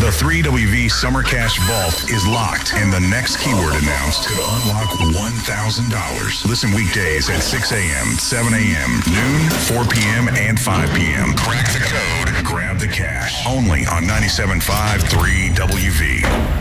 The 3WV Summer Cash Vault is locked, and the next keyword announced could unlock $1,000. Listen weekdays at 6 a.m., 7 a.m., noon, 4 p.m., and 5 p.m. Crack the code, grab the cash. Only on 97.5 3WV.